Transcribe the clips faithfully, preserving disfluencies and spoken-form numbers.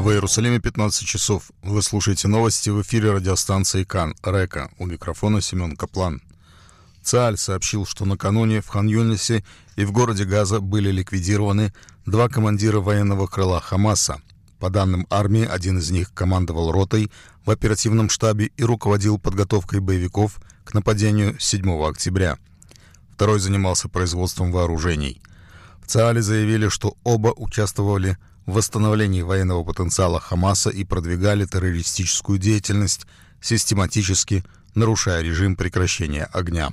В Иерусалиме пятнадцать часов. Вы слушаете новости в эфире радиостанции Кан Река. У микрофона Семен Каплан. ЦААЛЬ сообщил, что накануне в Хан-Юнисе и в городе Газа были ликвидированы два командира военного крыла Хамаса. По данным армии, один из них командовал ротой в оперативном штабе и руководил подготовкой боевиков к нападению седьмого октября. Второй занимался производством вооружений. В ЦААЛе заявили, что оба участвовали в восстановлении военного потенциала Хамаса и продвигали террористическую деятельность, систематически нарушая режим прекращения огня.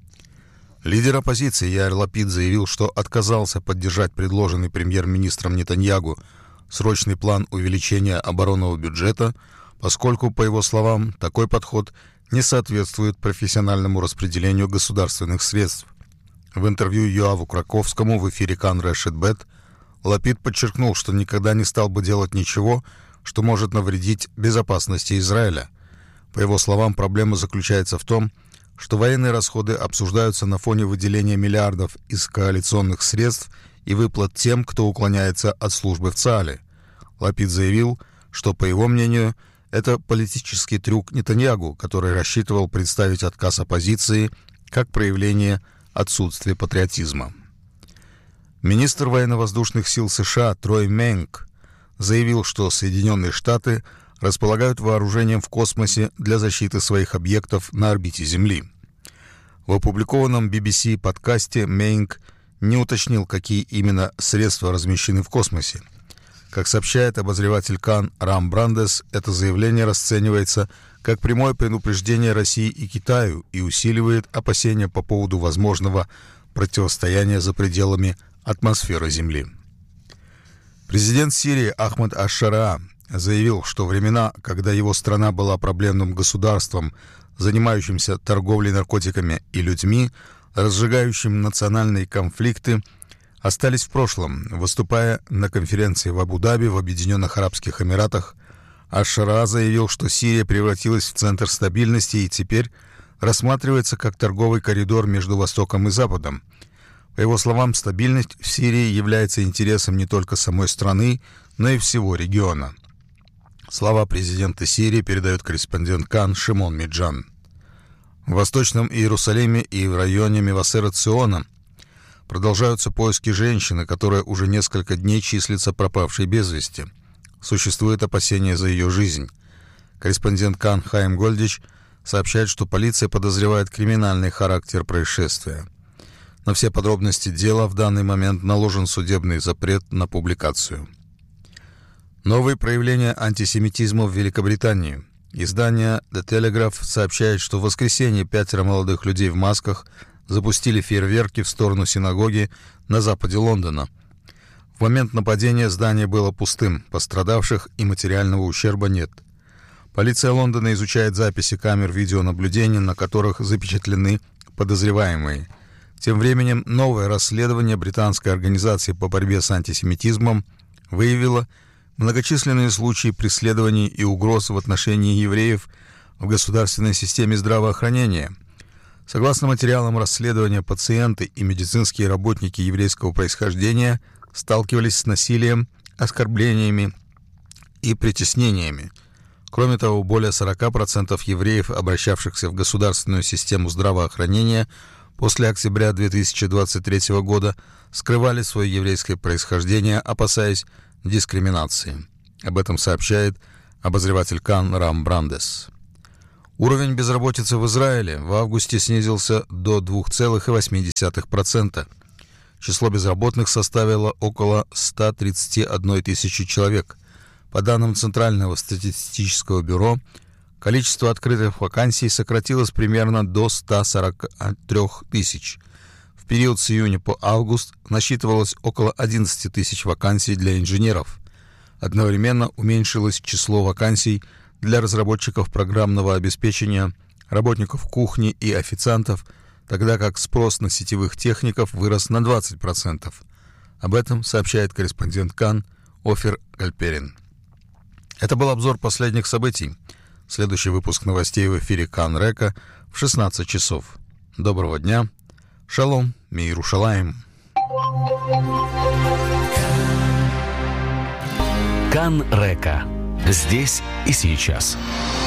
Лидер оппозиции Яир Лапид заявил, что отказался поддержать предложенный премьер-министром Нетаньягу срочный план увеличения оборонного бюджета, поскольку, по его словам, такой подход не соответствует профессиональному распределению государственных средств. В интервью Йоаву Краковскому в эфире Кан Решет Бет Лапид подчеркнул, что никогда не стал бы делать ничего, что может навредить безопасности Израиля. По его словам, проблема заключается в том, что военные расходы обсуждаются на фоне выделения миллиардов из коалиционных средств и выплат тем, кто уклоняется от службы в ЦААЛе. Лапид заявил, что, по его мнению, это политический трюк Нетаньягу, который рассчитывал представить отказ оппозиции как проявление отсутствия патриотизма. Министр военно-воздушных сил США Трой Менк заявил, что Соединенные Штаты располагают вооружением в космосе для защиты своих объектов на орбите Земли. В опубликованном би би си подкасте Менк не уточнил, какие именно средства размещены в космосе. Как сообщает обозреватель Кан Рам Брандес, это заявление расценивается как прямое предупреждение России и Китаю и усиливает опасения по поводу возможного противостояния за пределами атмосферы Земли. Президент Сирии Ахмад аш-Шараа заявил, что времена, когда его страна была проблемным государством, занимающимся торговлей наркотиками и людьми, разжигающим национальные конфликты, остались в прошлом. Выступая на конференции в Абу-Даби в Объединенных Арабских Эмиратах, аш-Шараа заявил, что Сирия превратилась в центр стабильности и теперь рассматривается как торговый коридор между Востоком и Западом. По его словам, стабильность в Сирии является интересом не только самой страны, но и всего региона. Слова президента Сирии передает корреспондент Кан Шимон Миджан. В Восточном Иерусалиме и в районе Мевасeret-Циона продолжаются поиски женщины, которая уже несколько дней числится пропавшей без вести. Существует опасение за ее жизнь. Корреспондент Кан Хаим Гольдич сообщает, что полиция подозревает криминальный характер происшествия. На все подробности дела в данный момент наложен судебный запрет на публикацию. Новые проявления антисемитизма в Великобритании. Издание The Telegraph сообщает, что в воскресенье пятеро молодых людей в масках запустили фейерверки в сторону синагоги на западе Лондона. В момент нападения здание было пустым, пострадавших и материального ущерба нет. Полиция Лондона изучает записи камер видеонаблюдения, на которых запечатлены подозреваемые. Тем временем новое расследование британской организации по борьбе с антисемитизмом выявило многочисленные случаи преследований и угроз в отношении евреев в государственной системе здравоохранения. Согласно материалам расследования, пациенты и медицинские работники еврейского происхождения сталкивались с насилием, оскорблениями и притеснениями. Кроме того, более сорок процентов евреев, обращавшихся в государственную систему здравоохранения после октября две тысячи двадцать третьего года, скрывали свое еврейское происхождение, опасаясь дискриминации. Об этом сообщает обозреватель Кан Рам Брандес. Уровень безработицы в Израиле в августе снизился до двух целых восемь десятых процента. Число безработных составило около ста тридцати одной тысячи человек. По данным Центрального статистического бюро, количество открытых вакансий сократилось примерно до ста сорока трёх тысяч. В период с июня по август насчитывалось около одиннадцати тысяч вакансий для инженеров. Одновременно уменьшилось число вакансий для разработчиков программного обеспечения, работников кухни и официантов, тогда как спрос на сетевых техников вырос на двадцать процентов. Об этом сообщает корреспондент Кан Офир Гальперин. Это был обзор последних событий. Следующий выпуск новостей в эфире Кан Река в шестнадцать часов. Доброго дня. Шалом, Миерушалаим. Кан Река. Здесь и сейчас.